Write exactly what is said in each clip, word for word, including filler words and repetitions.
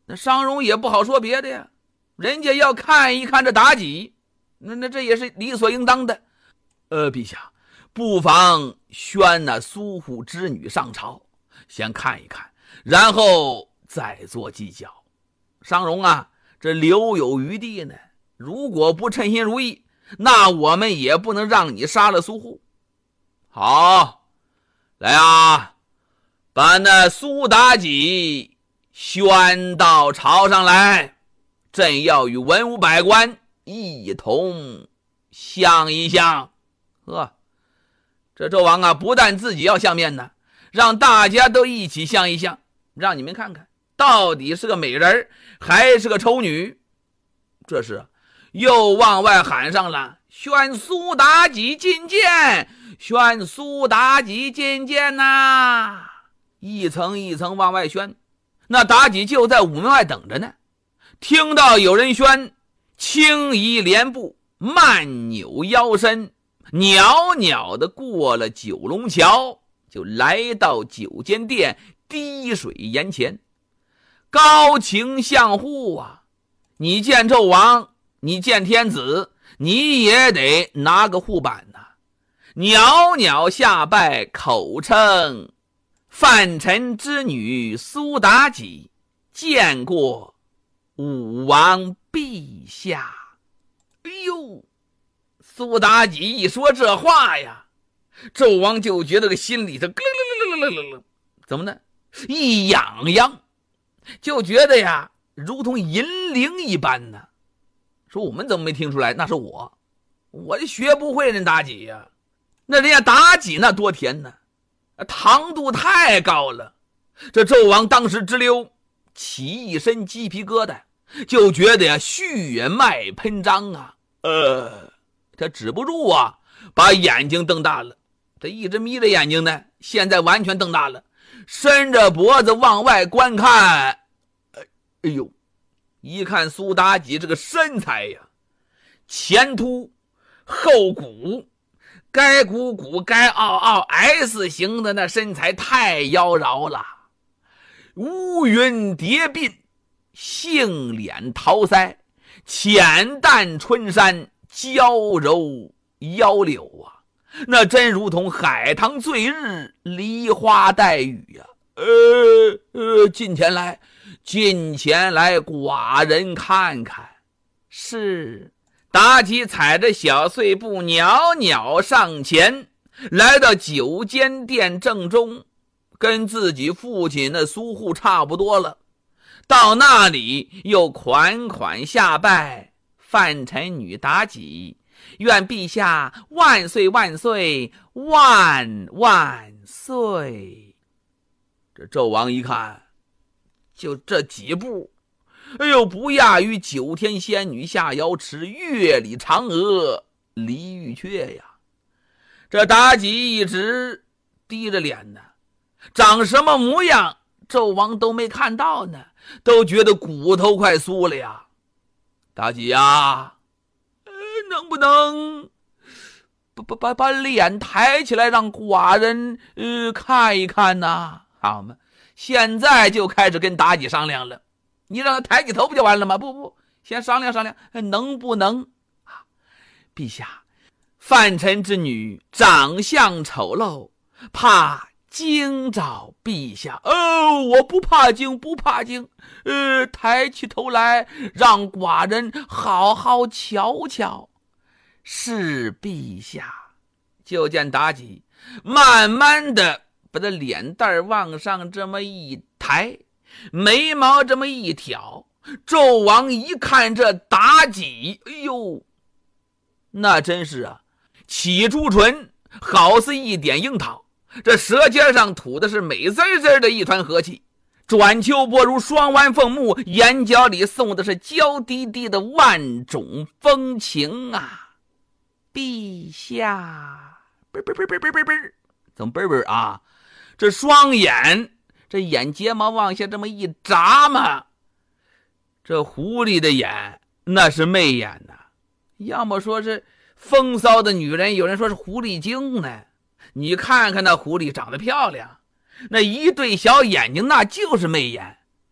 那商容也不好说别的呀，人家要看一看这妲己，那那这也是理所应当的。呃，陛下，不妨宣那苏护之女上朝，先看一看，然后再做计较。商容啊，这留有余地呢，如果不称心如意，那我们也不能让你杀了苏护。好，来啊，把那苏妲己宣到朝上来，朕要与文武百官一同相一相。呵，这纣王啊，不但自己要相面呢，让大家都一起相一相，让你们看看到底是个美人还是个丑女。这时又往外喊上了，宣苏妲己觐见，宣苏妲己觐见呐！一层一层往外宣。那妲己就在午门外等着呢，听到有人宣，轻移莲步，慢扭腰身，袅袅的过了九龙桥，就来到九间殿滴水岩前。高擎相护啊，你见纣王，你见天子，你也得拿个护板呐、啊。袅袅下拜，口称范臣之女苏妲己见过武王陛下。哎呦，苏妲己一说这话呀，纣王就觉得个心里头咯咯咯咯咯咯，怎么呢？一痒痒，就觉得呀，如同银铃一般呢。说我们怎么没听出来？那是我，我就学不会人妲己呀。那人家妲己那多甜呢，糖度太高了。这纣王当时直溜起一身鸡皮疙瘩，就觉得呀血脉喷张啊，呃，他止不住啊，把眼睛瞪大了。他一直眯着眼睛呢，现在完全瞪大了，伸着脖子往外观看。哎呦，一看苏妲己这个身材呀，前凸后鼓，该鼓鼓该傲傲 S 型的那身材太妖娆了，乌云叠鬓，杏脸桃腮，浅淡春山，娇柔腰柳啊，那真如同海棠醉日，梨花带雨呀、啊。呃呃，近前来，近前来，寡人看看。是。妲己踩着小碎步袅袅上前，来到九间殿正中，跟自己父亲那苏护差不多了。到那里又款款下拜，范臣女妲己，愿陛下万岁万岁万万岁。这纣王一看，就这几步，哎呦，不亚于九天仙女下瑶池，月里嫦娥离玉阙呀。这妲己一直低着脸呢，长什么模样纣王都没看到呢，都觉得骨头快酥了呀。妲己呀，呃、能不能把把把把脸抬起来，让寡人呃看一看呢？好嘛，现在就开始跟妲己商量了。你让他抬起头不就完了吗？不不，先商量商量，能不能啊？陛下，范臣之女长相丑陋，怕惊着陛下。哦，我不怕惊，不怕惊。呃，抬起头来，让寡人好好瞧瞧。是陛下。就见妲己慢慢的把这脸蛋往上这么一抬，眉毛这么一挑。纣王一看这妲己，哎呦，那真是啊，起朱唇好似一点樱桃，这舌尖上吐的是美滋滋的一团和气，转秋波如双弯凤目，眼角里送的是娇滴滴的万种风情啊。陛下，啵啵啵啵啵啵啵，怎么啵啵啊？这双眼，这眼睫毛往下这么一眨嘛，这狐狸的眼那是媚眼呐、啊，要么说是风骚的女人，有人说是狐狸精呢。你看看那狐狸长得漂亮，那一对小眼睛那就是媚眼，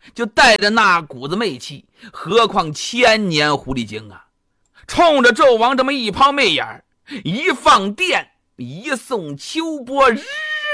就带着那股子媚气，何况千年狐狸精啊！冲着纣王这么一抛媚眼，一放电，一送秋波，日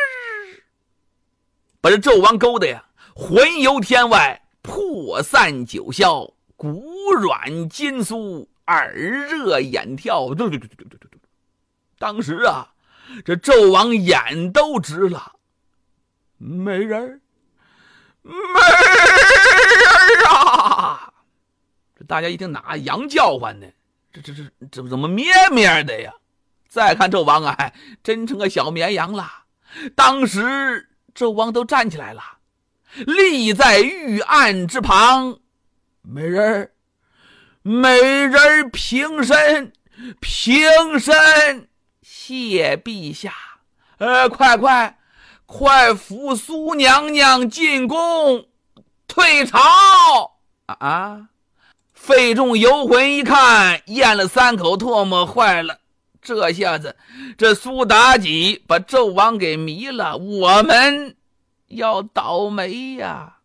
把这纣王勾的呀魂游天外，魄散九霄，骨软筋酥，耳热眼跳。对对对对对对，当时啊，这纣王眼都直了。美人美人啊！这大家一听哪羊叫唤呢？这这这这怎么咩咩的呀？再看纣王啊，真成个小绵羊了。当时纣王都站起来了，立在御案之旁。美人美人平身平身，谢陛下。呃，快快快扶苏娘娘进宫退朝啊啊！费仲游魂一看，咽了三口唾沫，坏了，这下子这苏妲己把纣王给迷了，我们要倒霉呀！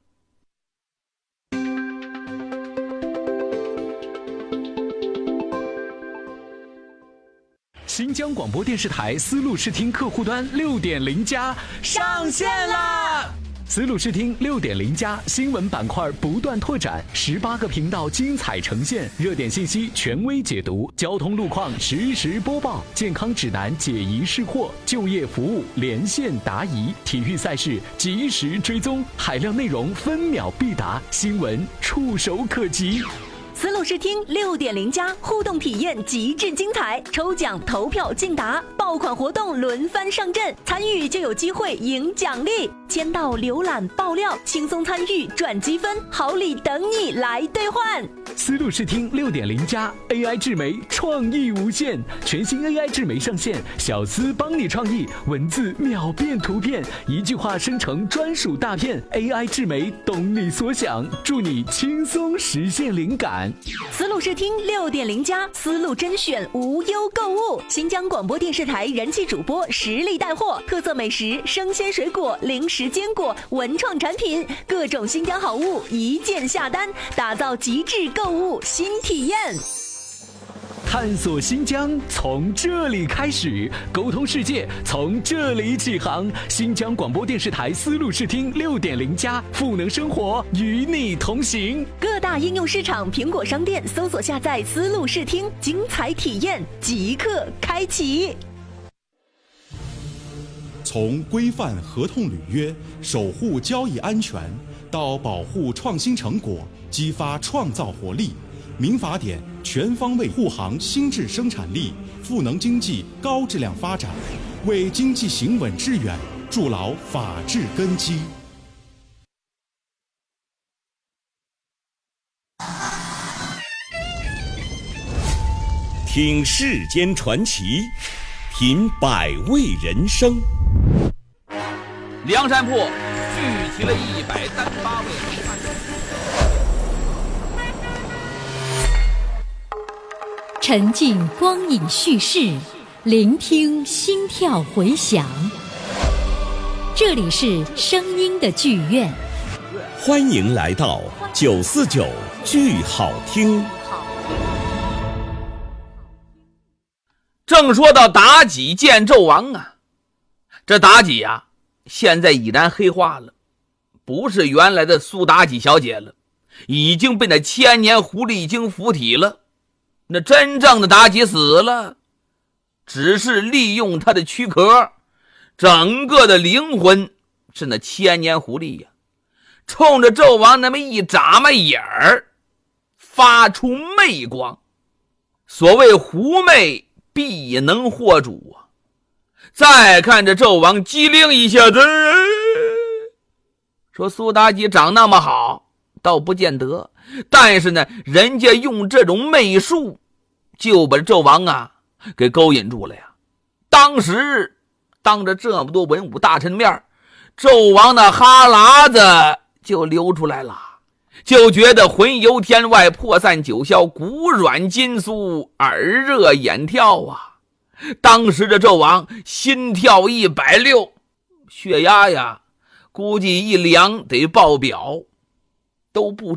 新疆广播电视台丝路视听客户端 六点零 加上线啦！丝路视听 六点零 加新闻板块不断拓展，十八个频道精彩呈现，热点信息权威解读，交通路况实时播报，健康指南解疑释惑，就业服务连线答疑，体育赛事及时追踪，海量内容分秒必达，新闻触手可及。 丝路视听 六点零 加互动体验极致精彩，抽奖投票竞答，爆款活动轮番上阵，参与就有机会赢奖励，签到浏览爆料，轻松参与赚积分，好礼等你来兑换。 丝路视听 六点零 加 A I 智媒创意无限，全新 A I 智媒上线，小丝帮你创意，文字秒变图片，一句话生成专属大片， A I 智媒懂你所想，助你轻松实现灵感。 丝路视听 六点零 加丝路甄选无忧购物，新疆广播电视台人气主播实力带货，特色美食、生鲜水果、零食坚果、文创产品，各种新疆好物一键下单，打造极致购物新体验。 探索新疆从这里开始，沟通世界从这里起航。新疆广播电视台丝路视听 六点零 加赋能生活，与你同行。 各大应用市场苹果商店搜索下载丝路视听，精彩体验即刻开启。 从规范合同履约、守护交易安全，到保护创新成果、激发创造活力，民法典全方位护航新质生产力，赋能经济高质量发展，为经济行稳致远筑牢法治根基。 听世间传奇，品百味人生。 梁山泊聚齐了一百单八位好汉。 沉浸光影叙事，聆听心跳回响。这里是声音的剧院， 欢迎来到九四九剧好听。 正说到妲己见纣王啊，这妲己呀、啊，现在已然黑化了，不是原来的苏妲己小姐了，已经被那千年狐狸精附体了。那真正的妲己死了，只是利用她的躯壳，整个的灵魂是那千年狐狸呀、啊，冲着纣王那么一眨巴眼儿，发出媚光。所谓狐媚必能惑主啊！再看这纣王机灵一下子，说苏妲己长那么好，倒不见得，但是呢，人家用这种媚术，就把纣王啊给勾引住了呀。当时当着这么多文武大臣面，纣王的哈喇子就流出来了，就觉得魂游天外，魄散九霄，骨软筋酥，耳热眼跳啊！当时的纣王心跳一百六，血压呀，估计一量得爆表。 都不